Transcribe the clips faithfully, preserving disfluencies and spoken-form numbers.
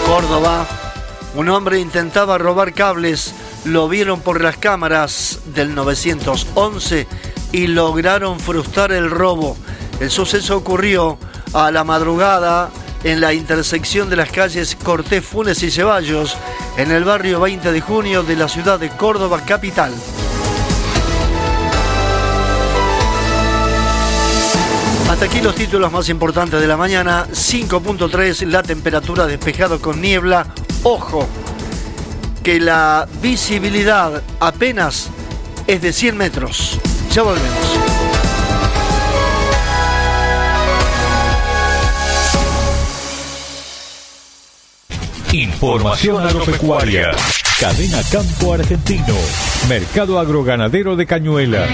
Córdoba, un hombre intentaba robar cables, lo vieron por las cámaras del nueve once y lograron frustrar el robo. El suceso ocurrió a la madrugada en la intersección de las calles Cortés, Funes y Ceballos, en el barrio veinte de junio de la ciudad de Córdoba capital. Hasta aquí los títulos más importantes de la mañana. cinco punto tres, la temperatura, despejado con niebla. Ojo, que la visibilidad apenas es de cien metros. Ya volvemos. Información agropecuaria. Cadena Campo Argentino. Mercado agroganadero de Cañuelas.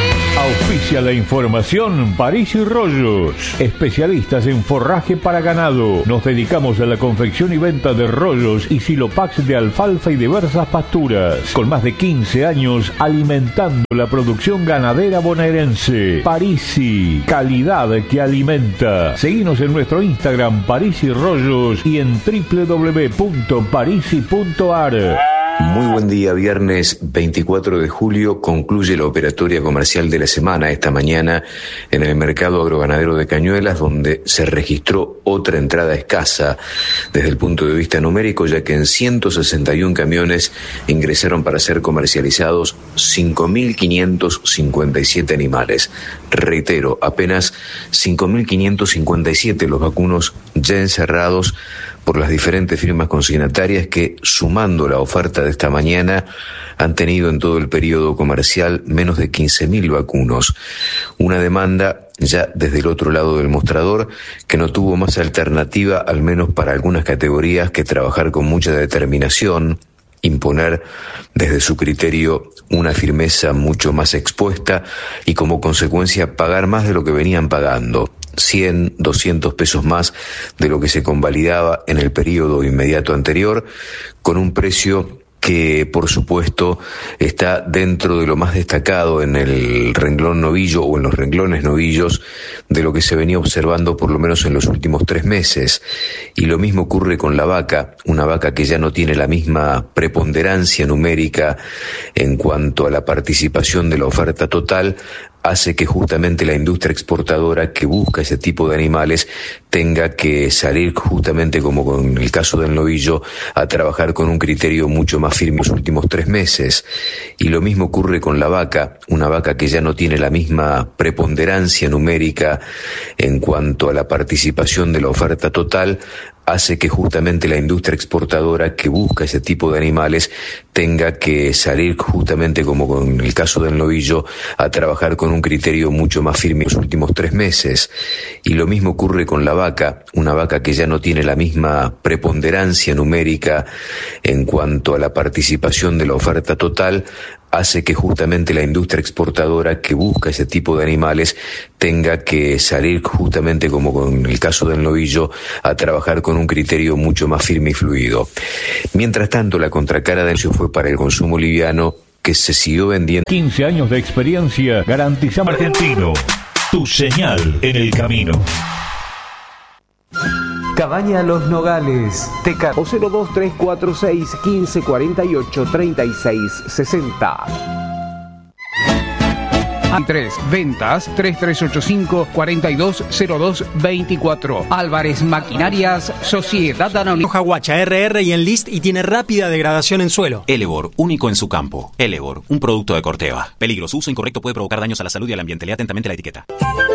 Auspicia la información París y Rollos, especialistas en forraje para ganado. Nos dedicamos a la confección y venta de rollos y silopax de alfalfa y diversas pasturas. Con más de quince años alimentando la producción ganadera bonaerense. Parisi, calidad que alimenta. Seguinos en nuestro Instagram París y Rollos y en doble u doble u doble u punto parisi punto a r. Muy buen día, viernes veinticuatro de julio concluye la operatoria comercial de la semana esta mañana en el mercado agroganadero de Cañuelas, donde se registró otra entrada escasa desde el punto de vista numérico, ya que en ciento sesenta y uno camiones ingresaron para ser comercializados cinco mil quinientos cincuenta y siete animales. Reitero, apenas cinco mil quinientos cincuenta y siete los vacunos ya encerrados por las diferentes firmas consignatarias que, sumando la oferta de esta mañana, han tenido en todo el periodo comercial menos de quince mil vacunos. Una demanda ya desde el otro lado del mostrador que no tuvo más alternativa, al menos para algunas categorías, que trabajar con mucha determinación, imponer desde su criterio una firmeza mucho más expuesta y como consecuencia pagar más de lo que venían pagando. cien, doscientos pesos más de lo que se convalidaba en el periodo inmediato anterior, con un precio que por supuesto está dentro de lo más destacado en el renglón novillo o en los renglones novillos de lo que se venía observando por lo menos en los últimos tres meses. Y lo mismo ocurre con la vaca, una vaca que ya no tiene la misma preponderancia numérica en cuanto a la participación de la oferta total, hace que justamente la industria exportadora que busca ese tipo de animales tenga que salir justamente, como con el caso del novillo, a trabajar con un criterio mucho más firme los últimos tres meses. Y lo mismo ocurre con la vaca, una vaca que ya no tiene la misma preponderancia numérica en cuanto a la participación de la oferta total, hace que justamente la industria exportadora que busca ese tipo de animales tenga que salir justamente, como con el caso del novillo, a trabajar con un criterio mucho más firme los últimos tres meses. Y lo mismo ocurre con la vaca, una vaca que ya no tiene la misma preponderancia numérica en cuanto a la participación de la oferta total, hace que justamente la industria exportadora que busca ese tipo de animales tenga que salir justamente, como con el caso del novillo, a trabajar con un criterio mucho más firme y fluido. Mientras tanto, la contracara del negocio fue para el consumo liviano, que se siguió vendiendo. quince años de experiencia, garantizamos argentino. Tu señal en el camino. Cabaña Los Nogales, Teca o cero dos tres cuatro seis quince cuarenta y ocho treinta y seis sesenta. tres Ventas tres tres ocho cinco cuatro dos cero dos veinticuatro. Álvarez Maquinarias, Sociedad Anónima. Hoja guacha R R y Enlist y tiene rápida degradación en suelo. Elevor, único en su campo. Elevor, un producto de Corteva. Peligro, su uso incorrecto puede provocar daños a la salud y al ambiente. Lea atentamente la etiqueta.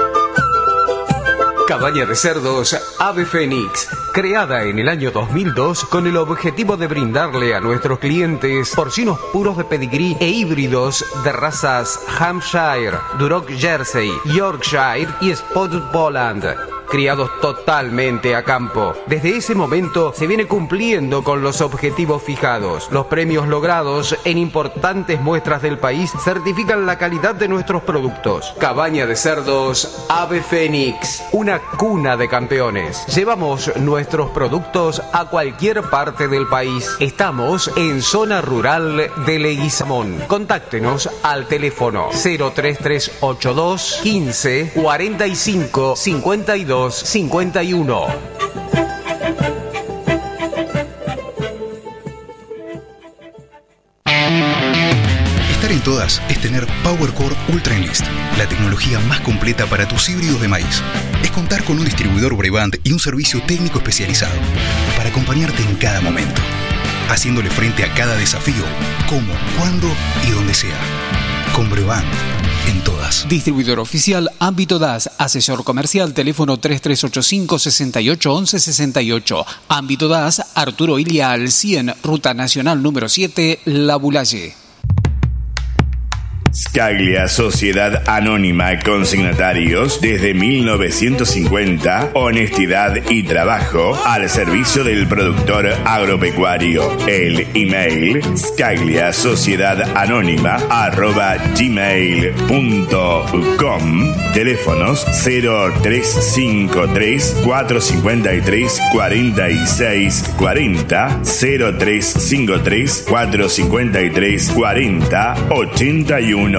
Cabaña de cerdos Ave Fénix, creada en el año dos mil dos con el objetivo de brindarle a nuestros clientes porcinos puros de pedigrí e híbridos de razas Hampshire, Duroc Jersey, Yorkshire y Spotted Poland, criados totalmente a campo. Desde ese momento se viene cumpliendo con los objetivos fijados. Los premios logrados en importantes muestras del país certifican la calidad de nuestros productos. Cabaña de cerdos Ave Fénix, una cuna de campeones. Llevamos nuestros productos a cualquier parte del país. Estamos en zona rural de Leguizamón. Contáctenos al teléfono cero tres tres ocho dos quince cuarenta y cinco cincuenta y dos cincuenta y uno. todas es tener PowerCore Ultra Enlist, la tecnología más completa para tus híbridos de maíz. Es contar con un distribuidor Brevant y un servicio técnico especializado para acompañarte en cada momento, haciéndole frente a cada desafío, como, cuándo y donde sea. Con Brevant, en todas. Distribuidor oficial Ámbito D A S, asesor comercial, teléfono tres tres ocho cinco, seis ocho uno uno, seis ocho. Ámbito D A S, Arturo Ilia al cien, Ruta Nacional número siete, La Bulaye. Scaglia Sociedad Anónima Consignatarios desde mil novecientos cincuenta, honestidad y trabajo al servicio del productor agropecuario. El email scaglia sociedad anónima arroba gmail punto com. Teléfonos cero tres cinco tres, cuatro cinco tres, cuatro seis cuatro cero, cero tres cinco tres, cuatro cinco tres, cuarenta, ochenta y uno